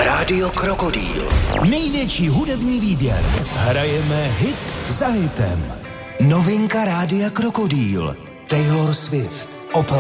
Rádio Krokodýl. Největší hudební výběr. Hrajeme hit za hitem. Novinka Rádia Krokodýl. Taylor Swift. Opel